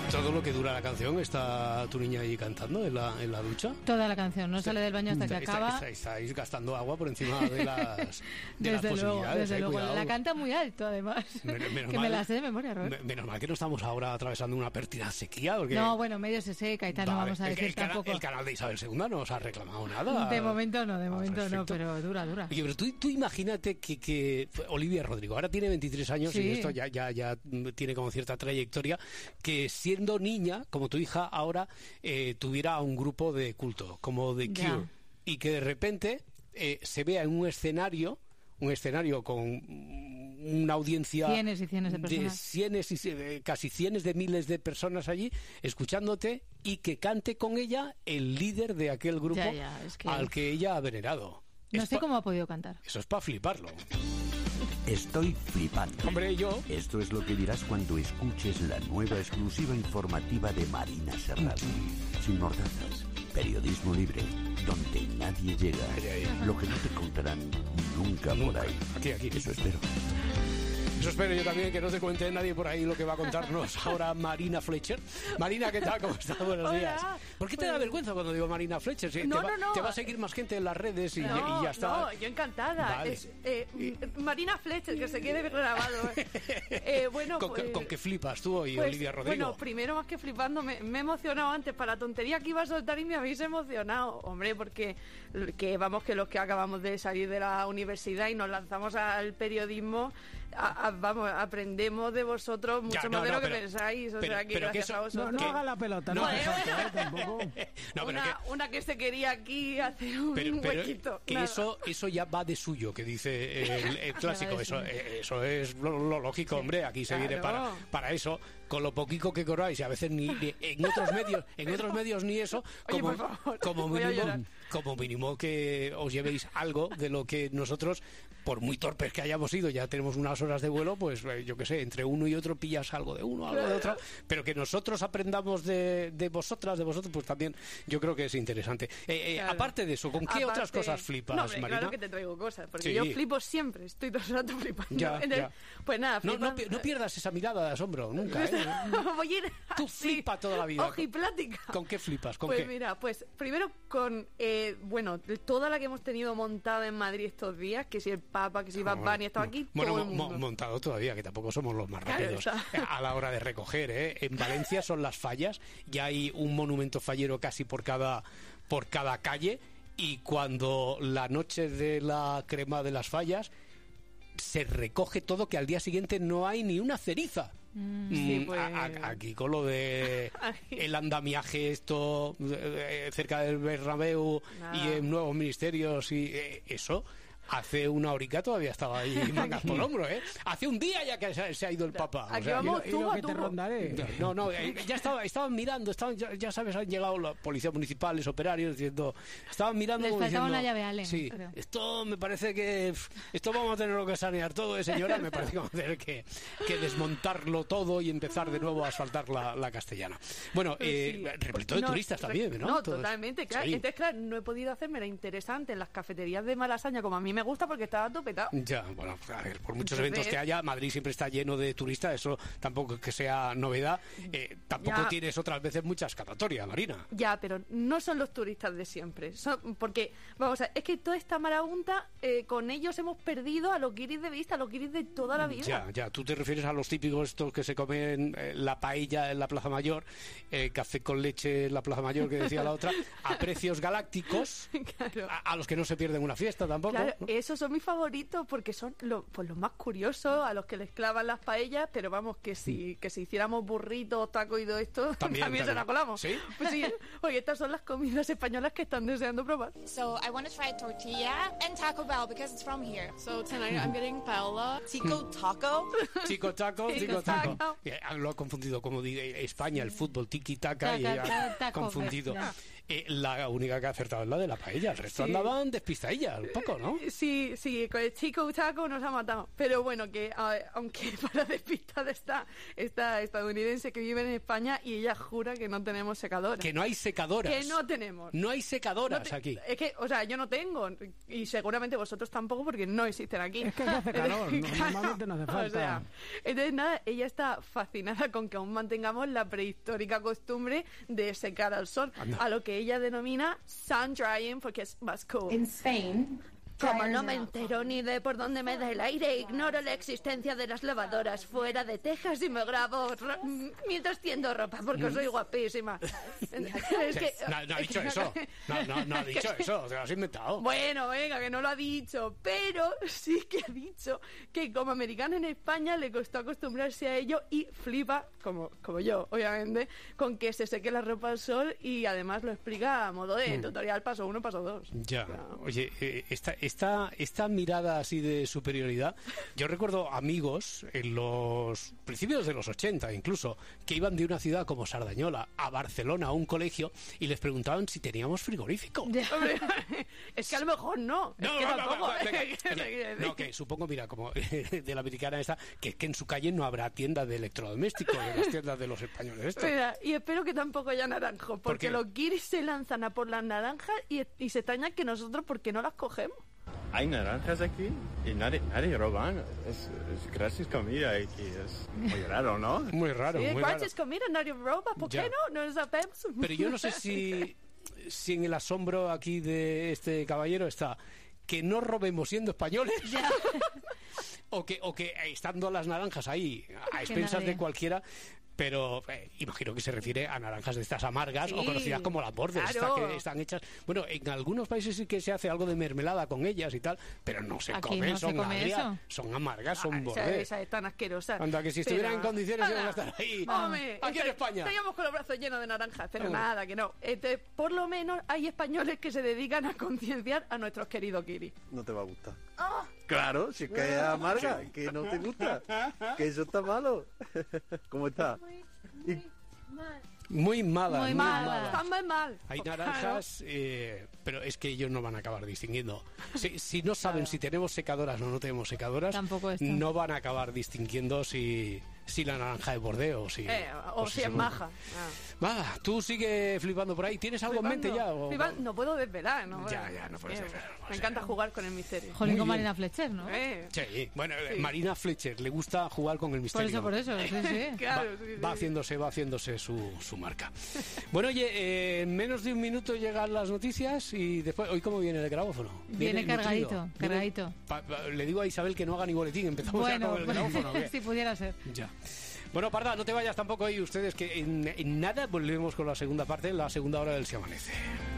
Todo lo que dura la canción, ¿está tu niña ahí cantando en la ducha? Toda la canción, no sale del baño hasta que acaba. Estáis gastando agua por encima de las posibilidades. Desde luego. Cuidado. La canta muy alto, además. Menos que mal, me la sé de memoria, Robert. Menos mal que no estamos ahora atravesando una pértida sequía. Porque... No, bueno, medio se seca y tal, no vamos a decir tampoco. El canal de Isabel II no os ha reclamado nada. De momento no, pero dura. Oye, pero tú imagínate que Olivia Rodrigo ahora tiene 23 años y esto ya tiene como cierta trayectoria, que siendo niña, como tu hija ahora, tuviera un grupo de culto, como The Cure, y que de repente se vea en un escenario con una audiencia cienes y cienes de personas, casi cientos de miles de personas allí escuchándote, y que cante con ella el líder de aquel grupo al que ella ha venerado. No sé cómo ha podido cantar. Eso es para fliparlo. Estoy flipando. Hombre, yo... Esto es lo que dirás cuando escuches la nueva exclusiva informativa de Marina Serrano. Sin mordazas, periodismo libre, donde nadie llega. Lo que no te contarán nunca por ahí. Aquí. Eso espero. Eso espero yo también, que no te cuente nadie por ahí lo que va a contarnos ahora Marina Fletcher. Marina, ¿qué tal? ¿Cómo estás? Buenos días. ¿Por qué te da vergüenza cuando digo Marina Fletcher? ¿Sí? No. Te va a seguir más gente en las redes y ya está. No, yo encantada. Vale. Marina Fletcher, que se quede grabado. ¿Con qué flipas tú hoy, Olivia Rodrigo? Bueno, primero, más que flipando, me he emocionado antes para la tontería que iba a soltar y me habéis emocionado. Hombre, porque que los que acabamos de salir de la universidad y nos lanzamos al periodismo, aprendemos de vosotros mucho más de lo que pensáis. O sea, que gracias a vosotros. No haga la pelota, tampoco. Una que se quería aquí hacer un huequito. Que eso ya va de suyo, que dice el clásico. Eso es lo lógico, hombre. Aquí se viene para eso. Con lo poquito que cobráis, y a veces ni en otros medios ni eso. Como mínimo que os llevéis algo de lo que nosotros, por muy torpes que hayamos ido, ya tenemos unas horas de vuelo, pues yo qué sé, entre uno y otro pillas algo de uno, algo de otro, pero que nosotros aprendamos de vosotros, pues también yo creo que es interesante. Aparte de eso, ¿con qué otras cosas flipas, Marina? Claro que te traigo cosas, porque yo flipo siempre, estoy todo el rato flipando. Pues nada, no pierdas esa mirada de asombro, nunca, ¿eh? Voy a ir Tú flipas toda la vida. Ojiplática. ¿Con qué flipas? ¿Con pues qué? Mira, pues primero con toda la que hemos tenido montada en Madrid estos días, que si el Papa, que si Bad Bunny, estaba aquí todo el mundo. Montado todavía, que tampoco somos los más rápidos a la hora de recoger, ¿eh? En Valencia son las fallas, ya hay un monumento fallero casi por cada calle, y cuando la noche de la crema de las fallas se recoge todo, que al día siguiente no hay ni una ceriza. Aquí con lo de el andamiaje esto cerca del Bernabéu y en nuevos ministerios y eso, hace una horica todavía estaba ahí mangas por hombro, ¿eh? Hace un día ya que se ha ido el Papa. Aquí vamos tú a te rondaré. No, ya estaban mirando, ya sabes, han llegado la policía municipal, los operarios, diciendo, estaban mirando. Les faltaba una llave Allen. Sí, creo. esto me parece que esto vamos a tener que sanear todo, señora. Me parece que vamos a tener que desmontarlo todo y empezar de nuevo a asfaltar la castellana. Bueno, repleto de turistas también, ¿no? No, totalmente, claro. Sí. Entonces, claro, no he podido hacerme la interesante en las cafeterías de Malasaña, como a mí me gusta, porque estaba todo petado. Ya, bueno, a ver, por muchos eventos que haya, Madrid siempre está lleno de turistas, eso tampoco es que sea novedad. Tampoco tienes otras veces mucha escapatoria, Marina. Ya, pero no son los turistas de siempre. Porque, vamos a ver, es que toda esta marabunta, con ellos hemos perdido a los guiris de vista, a los guiris de toda la vida. Ya, tú te refieres a los típicos estos que se comen la paella en la Plaza Mayor, café con leche en la Plaza Mayor, que decía la otra, a precios galácticos, claro. a los que no se pierden una fiesta tampoco. Claro, ¿no? Esos son mis favoritos porque son los más curiosos, a los que les clavan las paellas, pero vamos, que si hiciéramos burritos, tacos y todo esto, también se la colamos. ¿Sí? Pues sí, oye, estas son las comidas españolas que están deseando probar. So I want to try tortilla and Taco Bell because it's from here. So tonight I'm getting paella, Tico Taco. Tico Taco. Lo ha confundido, como dice España, el fútbol, tiki-taka, y ha confundido. La única que ha acertado es la de la paella. El resto andaban despistadillas, un poco, ¿no? Sí, con el chico Taco nos ha matado. Pero bueno, que aunque para despistar está esta estadounidense que vive en España y ella jura que no tenemos secadoras. Que no hay secadoras. Que no tenemos. No hay secadoras aquí. Es que, o sea, yo no tengo. Y seguramente vosotros tampoco porque no existen aquí. Es que hace calor, normalmente no hace falta. O sea, entonces nada, ella está fascinada con que aún mantengamos la prehistórica costumbre de secar al sol. Anda. A lo que ella denomina sun drying porque es más cool. In Spain, Como no me entero ni de por dónde me da el aire, ignoro la existencia de las lavadoras fuera de Texas y me grabo mientras tiendo ropa porque soy guapísima. Es que, No ha dicho eso. No ha dicho eso. Te lo has inventado. bueno, venga, que no lo ha dicho, pero sí que ha dicho que como americana en España le costó acostumbrarse a ello y flipa, como yo, obviamente, con que se seque la ropa al sol y además lo explica a modo de tutorial paso 1, paso 2. Ya. Oye, esta mirada así de superioridad, yo recuerdo amigos en los principios de los 80 incluso, que iban de una ciudad como Sardañola a Barcelona a un colegio y les preguntaban si teníamos frigorífico. Hombre, es que a lo mejor no. Es que tampoco. No, que supongo, mira, como de la americana esta, que es que en su calle no habrá tienda de electrodomésticos, de las tiendas de los españoles estos. Mira, y espero que tampoco haya naranjos, porque los guiris se lanzan a por las naranjas y se extrañan que nosotros, ¿por qué no las cogemos? Hay naranjas aquí y nadie roba. Es gratis comida aquí. Es muy raro, ¿no? Muy raro, Sí, muy raro. gratis comida, nadie roba. ¿Por qué no? No lo sabemos. Pero yo no sé si en el asombro aquí de este caballero está que no robemos siendo españoles o que estando las naranjas ahí a expensas de cualquiera. Pero imagino que se refiere a naranjas de estas amargas, o conocidas como las bordes, claro. estas que están hechas. Bueno, en algunos países sí que se hace algo de mermelada con ellas y tal, pero no se Aquí comen, no se son come agrias, eso. son amargas, son bordes. Esa es tan asquerosa. Anda, que si estuvieran en condiciones iban a estar ahí. Hombre, Aquí en España. estaríamos con los brazos llenos de naranjas, pero nada, que no. Por lo menos hay españoles que se dedican a concienciar a nuestros queridos kiris. No te va a gustar. Claro, si es que es amarga, que no te gusta, que eso está malo. ¿Cómo está? Muy mala, Muy muy mala. mala. Están muy mal. Hay naranjas, pero es que ellos no van a acabar distinguiendo. Si no saben si tenemos secadoras o no tenemos secadoras, Tampoco esto. no van a acabar distinguiendo si la naranja es bordeo o si Si es maja. Va, tú sigue flipando por ahí. ¿Tienes algo en mente ya? No puedo desvelar, ¿no? Ya, no puedes desvelar, no Me puedes encanta desvelar. jugar con el misterio. Jolín Muy con bien. Marina Fletcher, ¿no? Sí, bueno, Sí. Marina Fletcher le gusta jugar con el misterio. Por eso, sí. Claro, Va haciéndose su marca. Bueno, oye, en menos de un minuto llegan las noticias y después, ¿hoy cómo viene el grabófono? Viene cargadito, nutrido. cargadito. Le digo a Isabel que no haga ni boletín, empezamos ya con el grabófono. ¿o qué? si pudiera ser. Ya. Bueno, Parda, no te vayas tampoco ahí ustedes, que en nada volvemos con la segunda parte, la segunda hora del Se Amanece.